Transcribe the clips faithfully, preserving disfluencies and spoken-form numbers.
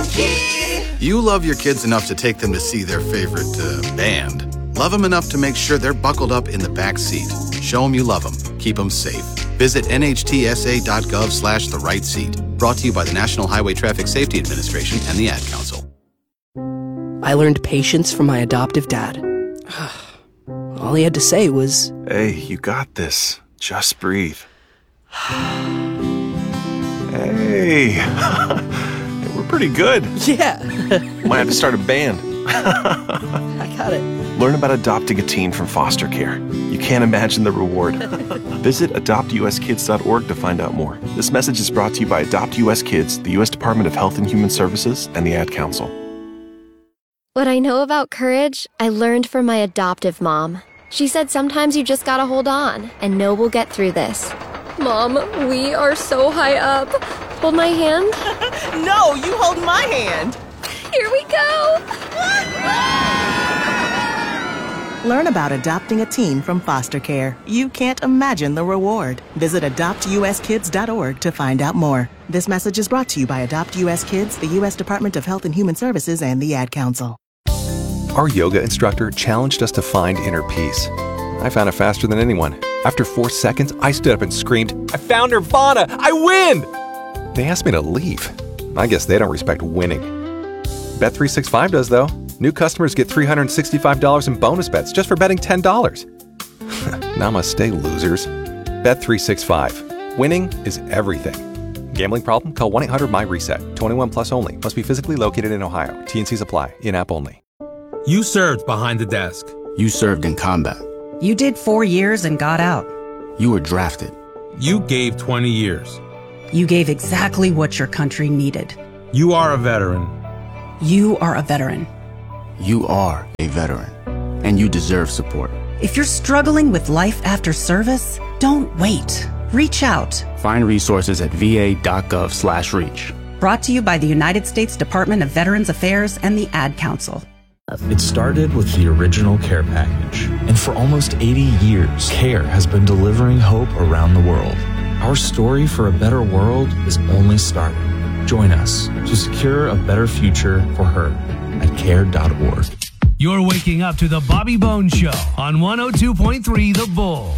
key. You love your kids enough to take them to see their favorite uh, band. Love them enough to make sure they're buckled up in the back seat. Show them you love them. Keep them safe. Visit nhtsa.gov slash the right seat. Brought to you by the National Highway Traffic Safety Administration and the Ad Council. I learned patience from my adoptive dad. All he had to say was, "Hey, you got this. Just breathe." Hey, we're pretty good. Yeah. Might have to start a band. I got it. Learn about adopting a teen from foster care. You can't imagine the reward. Visit adopt u s kids dot org to find out more. This message is brought to you by Adopt U S Kids, the U S Department of Health and Human Services, and the Ad Council. What I know about courage, I learned from my adoptive mom. She said sometimes you just gotta hold on and know we'll get through this. Mom, we are so high up. Hold my hand. No, you hold my hand. Here we go. Learn about adopting a teen from foster care. You can't imagine the reward. Visit adopt u s kids dot org to find out more. This message is brought to you by Adopt U S Kids, the U S Department of Health and Human Services, and the Ad Council. Our yoga instructor challenged us to find inner peace. I found it faster than anyone. After four seconds, I stood up and screamed, "I found Nirvana! I win!" They asked me to leave. I guess they don't respect winning. Bet three sixty-five does, though. New customers get three hundred sixty-five dollars in bonus bets just for betting ten dollars. Namaste, losers. Bet three sixty-five. Winning is everything. Gambling problem? Call one eight hundred my reset. twenty-one plus only. Must be physically located in Ohio. T and Cs apply. In-app only. You served behind the desk. You served in combat. You did four years and got out. You were drafted. You gave twenty years. You gave exactly what your country needed. You are a veteran. You are a veteran. You are a veteran, and you deserve support. If you're struggling with life after service, don't wait. Reach out. Find resources at va.gov slash reach. Brought to you by the United States Department of Veterans Affairs and the Ad Council. It started with the original care package, and for almost eighty years, CARE has been delivering hope around the world. Our story for a better world is only starting. Join us to secure a better future for her at care dot org. You're waking up to the Bobby Bones Show on one oh two point three The Bull.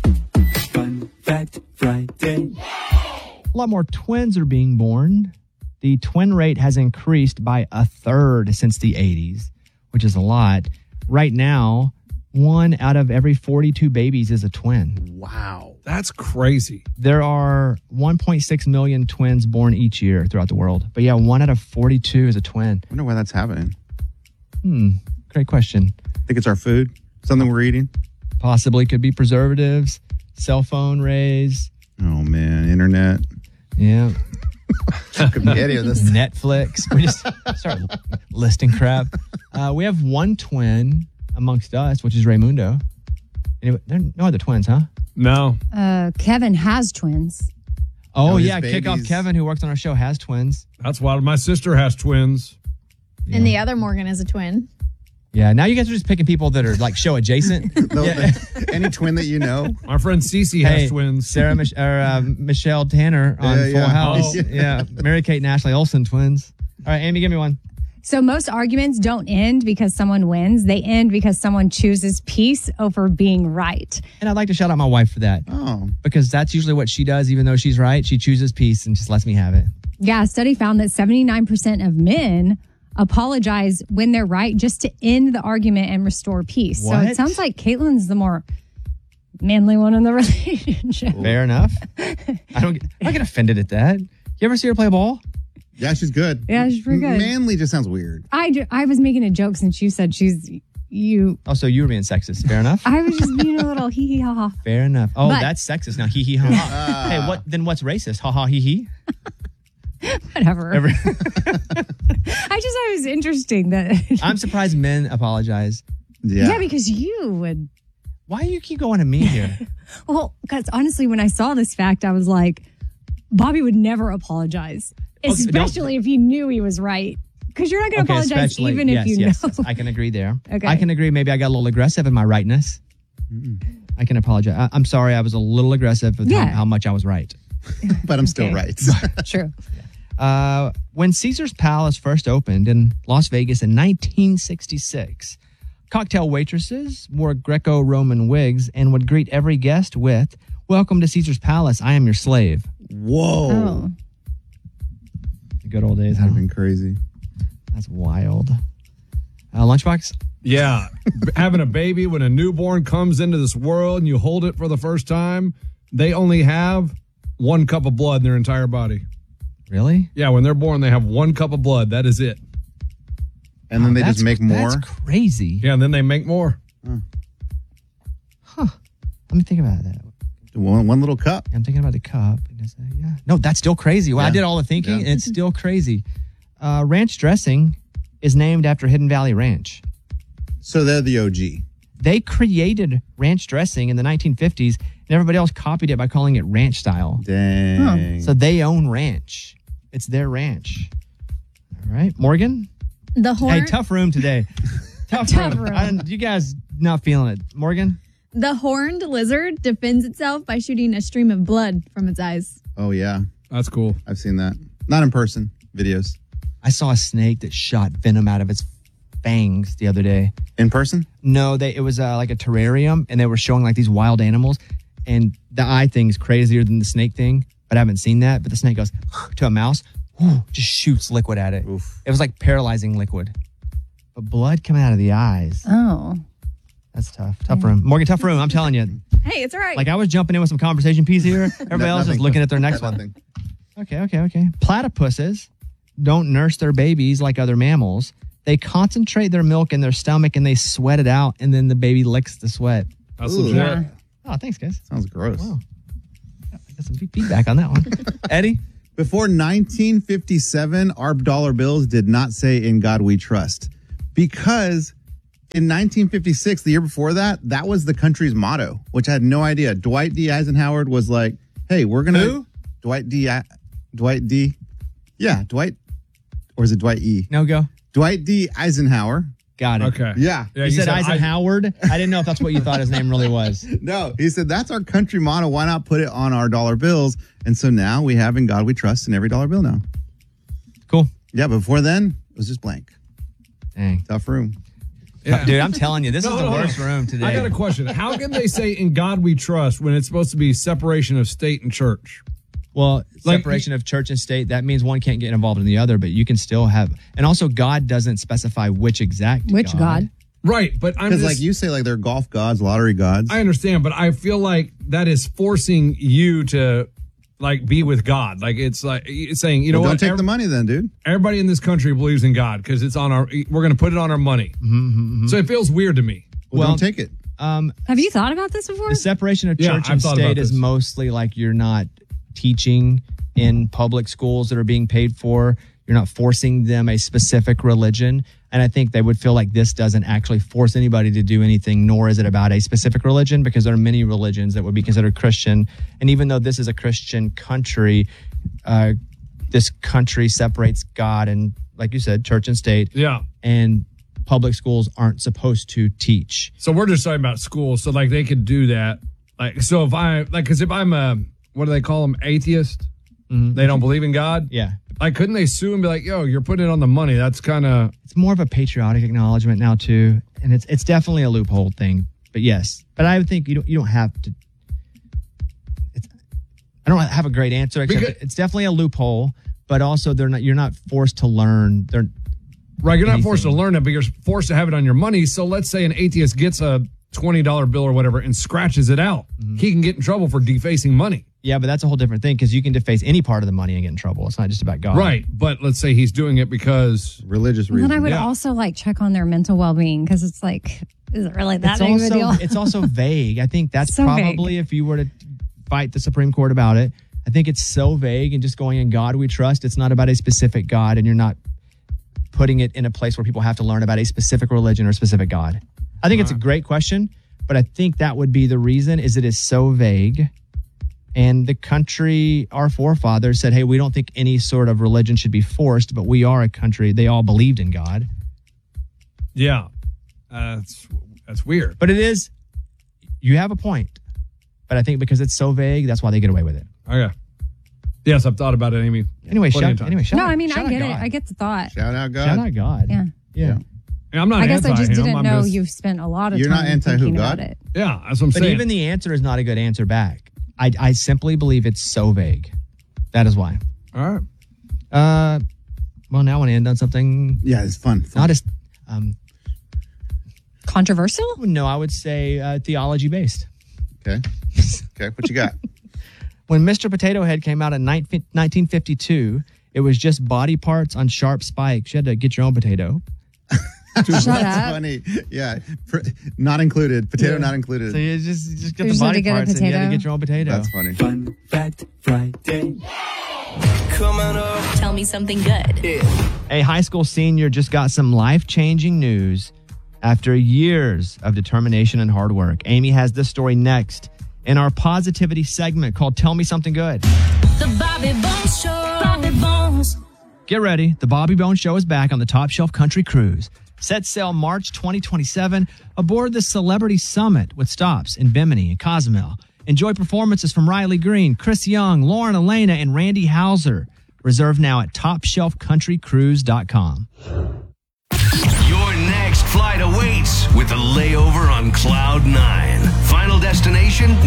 Fun Fact Friday. A lot more twins are being born. The twin rate has increased by a third since the eighties, which is a lot. Right now, one out of every forty-two babies is a twin. Wow. That's crazy. There are one point six million twins born each year throughout the world. But yeah, one out of forty-two is a twin. I wonder why that's happening. Hmm. Great question. Think it's our food? Something we're eating? Possibly could be preservatives, cell phone rays. Oh, man. Internet. Yeah. Could be any of this. Netflix. We just start listing crap. Uh, we have one twin amongst us, which is Raymundo. Anyway, there are no other twins, huh? No. Uh, Kevin has twins. Oh, Oh, his yeah. Kick off babies. Kevin, who works on our show, has twins. That's why my sister has twins. Yeah. And the other Morgan is a twin. Yeah, now you guys are just picking people that are like show adjacent. The- Yeah. the- any twin that you know? My friend Cece Hey, has twins. Sarah Mich- or, uh, Michelle Tanner on Yeah, Full yeah. House. Oh. Yeah. Mary Kate and Ashley Olsen twins. All right, Amy, give me one. So most arguments don't end because someone wins. They end because someone chooses peace over being right. And I'd like to shout out my wife for that. Oh. Because that's usually what she does, even though she's right. She chooses peace and just lets me have it. Yeah, a study found that seventy-nine percent of men apologize when they're right just to end the argument and restore peace. So What? it sounds like Caitlin's the more manly one in the relationship. Fair enough. I don't get, I don't get offended at that. You ever see her play ball? Yeah, she's good. Yeah, she's pretty good. Manly just sounds weird. I, ju- I was making a joke since you said she's you. Oh, so you were being sexist. Fair enough. I was just being a little hee hee ha ha. Fair enough. Oh, But- that's sexist now. Hee hee ha ha. Hey, what? Then what's racist? Ha ha hee hee. Whatever. Every- I just thought it was interesting that. I'm surprised men apologize. Yeah. because you would. Why do you keep going to me here? Well, because honestly, when I saw this fact, I was like, Bobby would never apologize, Okay, especially if he knew he was right. Because you're not going to Okay, apologize especially- even yes, if you yes, know. yes. I can agree there. Okay. I can agree. Maybe I got a little aggressive in my rightness. I can apologize. I, I'm sorry. I was a little aggressive with Yeah. how, how much I was right. But I'm still Okay. right. True. Uh, when Caesar's Palace first opened in Las Vegas in nineteen sixty-six, cocktail waitresses wore Greco-Roman wigs and would greet every guest with, "Welcome to Caesar's Palace. I am your slave." Whoa. Oh. The good old days. That'd have been crazy. That's wild. Uh, Lunchbox? Yeah. Having a baby when a newborn comes into this world and you hold it for the first time, they only have one cup of blood in their entire body. Really? Yeah, when they're born, they have one cup of blood. That is it. And then Oh, they just that's- make more. That's crazy. Yeah, and then they make more. Let me think about that. One, one little cup. I'm thinking about the cup. And it's, uh, yeah. No, that's still crazy. Well, I Yeah. did all the thinking, Yeah. and it's still crazy. Uh, ranch dressing is named after Hidden Valley Ranch. So they're the O G. They created ranch dressing in the nineteen fifties, and everybody else copied it by calling it ranch style. Dang. So they own ranch. It's their ranch. All right. Morgan? The horn. Hey, tough room today. tough, Tough room. room. I- you guys not feeling it. Morgan? The horned lizard defends itself by shooting a stream of blood from its eyes. Oh, yeah. That's cool. I've seen that. Not in person. Videos. I saw a snake that shot venom out of its fangs the other day. In person? No, they it was uh, like a terrarium, and they were showing like these wild animals, and the eye thing's crazier than the snake thing, but I haven't seen that. But the snake goes to a mouse, whew, just shoots liquid at it. Oof. It was like paralyzing liquid. But blood coming out of the eyes. Oh. That's tough. Tough room. Morgan, tough room. I'm telling you. Hey, it's all right. Like I was jumping in with some conversation piece here. Everybody else is Nothing. looking at their next one. Nothing. Okay, okay, okay. Platypuses don't nurse their babies like other mammals. They concentrate their milk in their stomach and they sweat it out, and then the baby licks the sweat. That's Ooh. legit. Yeah. Oh, thanks, guys. Sounds gross. Wow. I got some feedback on that one. Eddie? Before nineteen fifty-seven, our dollar bills did not say "In God We Trust," because in nineteen fifty-six, the year before that, that was the country's motto, which I had no idea. Dwight D. Eisenhower was like, "Hey, we're gonna." Who? Dwight D. I- Dwight D. Yeah, Dwight, or is it Dwight E? No go. Dwight D. Eisenhower. Got it. Okay. Yeah. Yeah, You said I- Eisenhower? I didn't know if that's what you thought his name really was. No, he said that's our country motto. Why not put it on our dollar bills? And so now we have "In God We Trust" in every dollar bill now. Cool. Yeah, but before then, it was just blank. Dang. Tough room. Yeah. Dude, I'm telling you, this No, is the no, no. worst room today. I got a question. How can they say "In God We Trust" when it's supposed to be separation of state and church? Well, Like- separation of church and state, that means one can't get involved in the other, but you can still have. And also, God doesn't specify which exact Which God? Right, but I'm Because just, like you say, like they're golf gods, lottery gods. I understand, but I feel like that is forcing you to like be with God. Like it's like it's saying, you know Well, what? don't take Every- the money then, dude. Everybody in this country believes in God because it's on our. We're going to put it on our money. Mm-hmm, So it feels weird to me. Well, Well, don't take it. Um, Have you thought about this before? the separation of Yeah, church I've and thought about state is this. mostly like you're not teaching in public schools that are being paid for. You're not forcing them a specific religion. And I think they would feel like this doesn't actually force anybody to do anything, nor is it about a specific religion, because there are many religions that would be considered Christian. And even though this is a Christian country, uh, this country separates God and, like you said, church and state. Yeah. And public schools aren't supposed to teach. So we're just talking about schools. So like they could do that. Like so if I like because if I'm a what do they call them atheist? Mhm. They don't believe in God. Yeah. Like couldn't they sue and be like, yo, you're putting it on the money? That's kind of It's more of a patriotic acknowledgement now too, and it's it's definitely a loophole thing. But yes, but I would think you don't you don't have to. It's, I don't have a great answer. Except Because- it's definitely a loophole, but also they're not. You're not forced to learn. They're right. You're not forced to anything. learn it, but you're forced to have it on your money. So let's say an atheist gets a twenty dollar bill or whatever and scratches it out. Mm-hmm. He can get in trouble for defacing money. Yeah, but that's a whole different thing because you can deface any part of the money and get in trouble. It's not just about God. Right. But let's say he's doing it because religious Well, then I would Yeah. also like check on their mental well being because it's like, is it really that It's big also of a deal? it's also vague. I think that's So vague. probably if you were to fight the Supreme Court about it. I think it's so vague and just going in God we trust. It's not about a specific God, and you're not putting it in a place where people have to learn about a specific religion or a specific God. I think it's a great question, but I think that would be the reason is it is so vague. And the country, our forefathers said, hey, we don't think any sort of religion should be forced, but we are a country. They all believed in God. yeah, uh, that's that's weird. But it is, you have a point. But I think because it's so vague, that's why they get away with it. Okay. Yes, I've thought about it, Amy. Anyway, Plenty shout, of times. anyway, shout no, out- I mean, shout I out get God. it. I get the thought. Shout out God. Shout out God. Yeah. Yeah. Yeah, I'm not I guess I anti just him. didn't I'm know just- you've spent a lot of You're time not anti who, thinking God? about it. Yeah, that's what I'm But saying. even the answer is not a good answer back. I, I simply believe it's so vague. That is why. All right. Uh, well, now I want to end on something. Yeah, it's fun. fun. Not as um, controversial. No, I would say uh, theology based. Okay. Okay. What you got? When Mister Potato Head came out in nineteen fifty-two, it was just body parts on sharp spikes. You had to get your own potato. Shut That's up. funny. Yeah. Pr- not included. Potato Yeah. not included. So you just, you just get You the just had body to get a parts and you had to potato. get your own potato. That's funny. Fun Fact Friday. Coming up. Tell me something good. A high school senior just got some life-changing news after years of determination and hard work. Amy has this story next in our positivity segment called Tell Me Something Good. The Bobby Bones Show. Bobby Bones. Get ready. The Bobby Bones Show is back on the Top Shelf Country Cruise. Set sail March twenty twenty-seven aboard the Celebrity Summit with stops in Bimini and Cozumel. Enjoy performances from Riley Green, Chris Young, Lauren Elena, and Randy Hauser. Reserve now at top shelf country cruise dot com. Your next flight awaits with a layover on Cloud nine. Final destination,